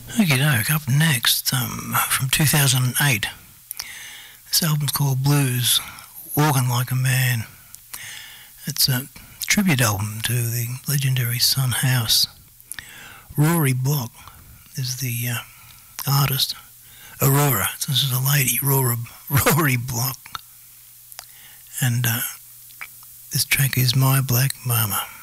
Okay, doke. Up next, from 2008, this album's called Blues, Walking Like a Man. It's a tribute album to the legendary Son House. Rory Block is the artist. Aurora, this is a lady, Rory Block. And this track is My Black Mama.